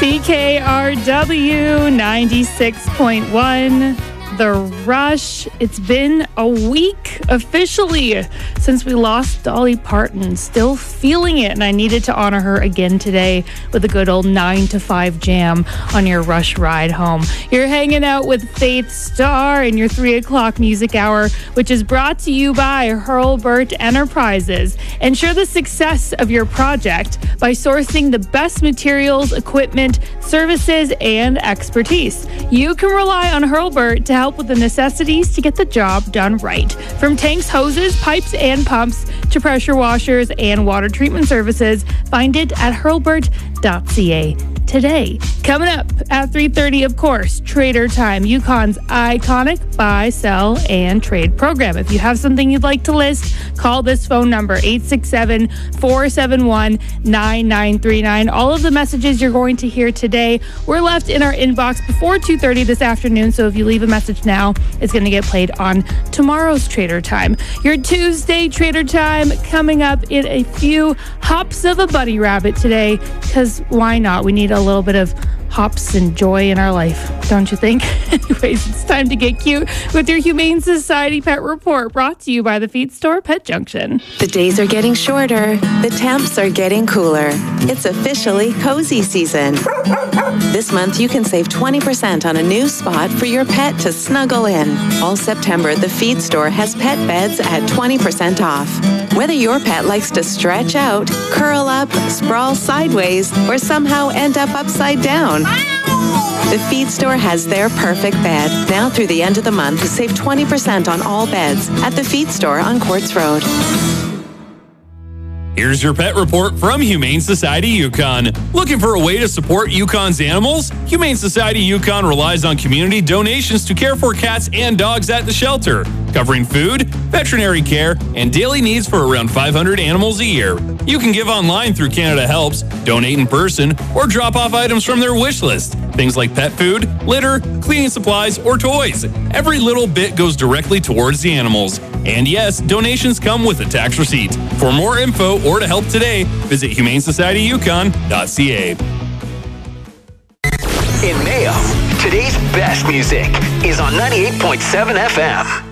CKRW 96.1. The Rush. It's been a week officially since we lost Dolly Parton. Still feeling it, and I needed to honor her again today with a good old 9 to 5 jam on your Rush ride home. You're hanging out with Faith Starr in your 3 o'clock music hour, which is brought to you by Hurlburt Enterprises. Ensure the success of your project by sourcing the best materials, equipment, services, and expertise. You can rely on Hurlburt to help with the necessities to get the job done right. From tanks, hoses, pipes, and pumps to pressure washers and water treatment services, find it at hurlburt.ca today. Coming up at 3:30, of course, Trader Time, Yukon's iconic buy, sell, and trade program. If you have something you'd like to list, call this phone number, 867-471-9939. All of the messages you're going to hear today were left in our inbox before 2:30 this afternoon, so if you leave a message now, it's going to get played on tomorrow's Trader Time. Your Tuesday Trader Time coming up in a few hops of a bunny rabbit today, because why not? We need a little bit of hops and joy in our life, don't you think? Anyways, it's time to get cute with your Humane Society Pet Report, brought to you by the Feed Store Pet Junction. The days are getting shorter. The temps are getting cooler. It's officially cozy season. This month, you can save 20% on a new spot for your pet to snuggle in. All September, the Feed Store has pet beds at 20% off. Whether your pet likes to stretch out, curl up, sprawl sideways, or somehow end up upside down, the Feed Store has their perfect bed. Now through the end of the month, save 20% on all beds at the Feed Store on Quartz Road. Here's your pet report from Humane Society Yukon. Looking for a way to support Yukon's animals? Humane Society Yukon relies on community donations to care for cats and dogs at the shelter, covering food, veterinary care, and daily needs for around 500 animals a year. You can give online through Canada Helps, donate in person, or drop off items from their wish list. Things like pet food, litter, cleaning supplies, or toys. Every little bit goes directly towards the animals. And yes, donations come with a tax receipt. For more info or to help today, visit humanesocietyukon.ca. In Mayo, today's best music is on 98.7 FM.